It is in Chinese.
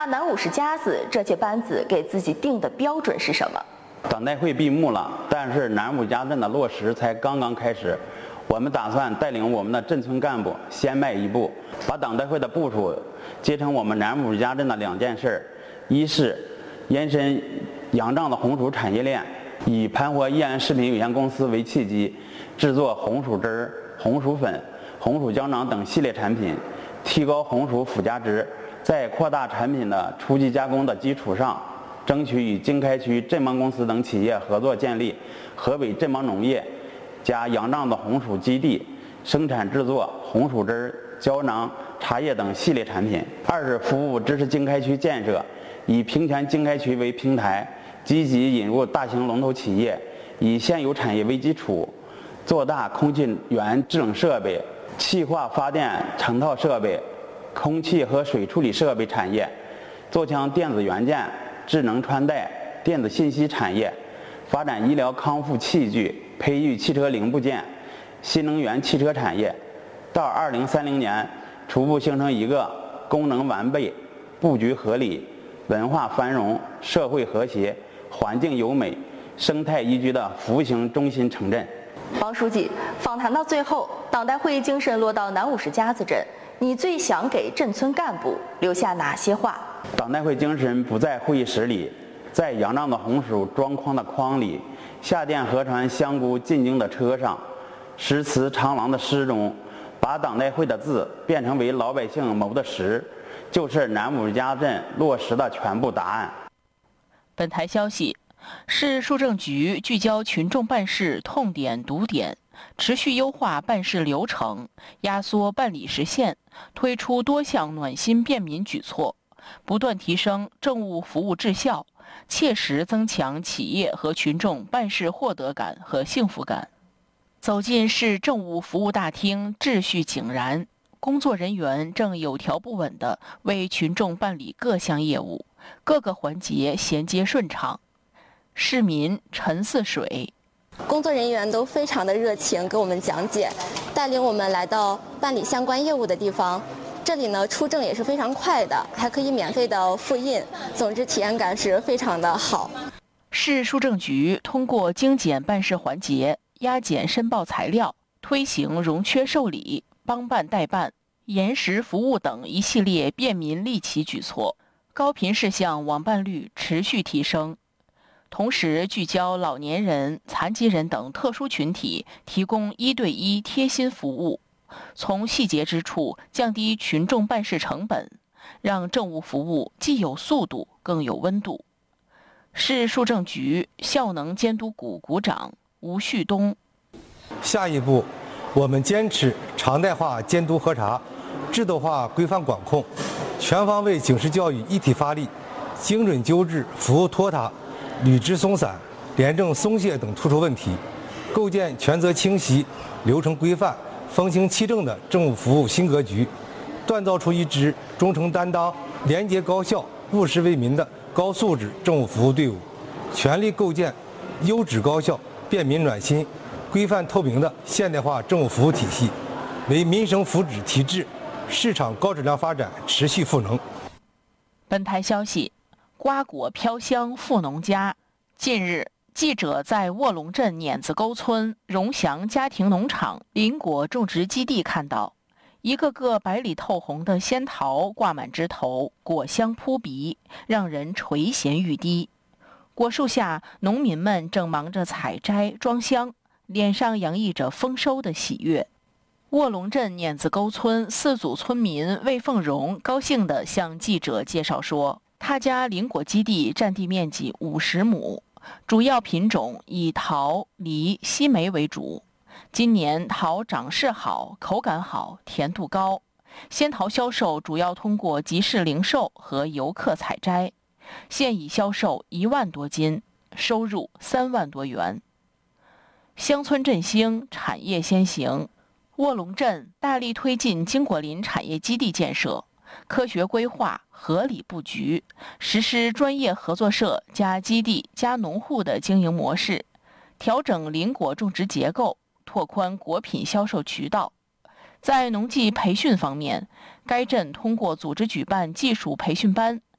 南50家子这届班子给自己定的标准是什么？ 党代会闭幕了，但是南5家镇的落实才刚刚开始。我们打算带领我们的镇村干部先迈一步，把党代会的部署接成我们南5家镇的2件事：一是延伸杨瘴的红薯产业链，以盘活益安食品有限公司为契机，制作红薯汁、红薯粉、红薯胶囊等系列产品，提高红薯附加值。在扩大产品的初级加工的基础上，争取与经开区振邦公司等企业合作，建立河北振邦农业加杨瘴的红薯基地，生产制作红薯汁、胶囊、茶叶等系列产品。二是服务支持经开区建设，以平泉经开区为平台，积极引入大型龙头企业，以现有产业为基础，做大空气源制冷设备、气化发电成套设备、空气和水处理设备产业，做强电子元件、智能穿戴、电子信息产业，发展医疗康复器具，培育汽车零部件、新能源汽车产业。到2030年，逐步形成一个功能完备、布局合理、文化繁荣、社会和谐、环境优美、生态宜居的服务型中心城镇。 王书记，访谈到最后，党代会精神落到南50家子镇，你最想给镇村干部留下哪些话？ 党代会精神不在会议室里，在杨瘴的红薯装筐的筐里，下店河船香菇进京的车上，诗词长廊的诗中，把党代会的字变成为老百姓谋的实，就是南50家镇落实的全部答案。 本台消息，市书政局聚焦群众办事痛点堵点，持续优化办事流程，压缩办理时限，推出多项暖心便民举措，不断提升政务服务质效，切实增强企业和群众办事获得感和幸福感。走进市政务服务大厅，秩序井然，工作人员正有条不紊地为群众办理各项业务，各个环节衔接顺畅。市民沉似水， 工作人员都非常的热情，给我们讲解，带领我们来到办理相关业务的地方。这里呢，出证也是非常快的，还可以免费的复印，总之体验感是非常的好。 市书政局通过精简办事环节、压减申报材料、推行容缺受理、帮办代办、延时服务等一系列便民利企举措，高频事项网办率持续提升。同时聚焦老年人、残疾人等特殊群体，提供1对1贴心服务，从细节之处降低群众办事成本，让政务服务既有速度更有温度。市书政局效能监督股股长吴旭东。 下一步，我们坚持常态化监督核查，制度化规范管控，全方位警示教育一体发力，精准纠治服务拖沓、履职松散、廉政松懈等突出问题，构建权责清晰、流程规范、风行气正的政务服务新格局，锻造出一支忠诚担当、廉洁高效、务实为民的高素质政务服务队伍，全力构建优质高效、便民暖心、规范透明的现代化政务服务体系，为民生福祉提质、市场高质量发展持续赋能。 本台消息，瓜果飘香富农家。近日，记者在卧龙镇碾子沟村荣祥家庭农场林果种植基地看到，一个个白里透红的仙桃挂满枝头，果香扑鼻，让人垂涎欲滴。果树下，农民们正忙着采摘装箱，脸上洋溢着丰收的喜悦。卧龙镇碾子沟村4组村民魏凤荣高兴地向记者介绍说，他家林果基地占地面积50亩，主要品种以桃、梨、西梅为主。今年桃长势好，口感好，甜度高。仙桃销售主要通过集市零售和游客采摘，现已销售1万多斤，收入3万多元。乡村振兴，产业先行。卧龙镇大力推进金果林产业基地建设，科学规划，合理布局，实施专业合作社加基地加农户的经营模式，调整林果种植结构，拓宽果品销售渠道。在农技培训方面，该镇通过组织举办技术培训班，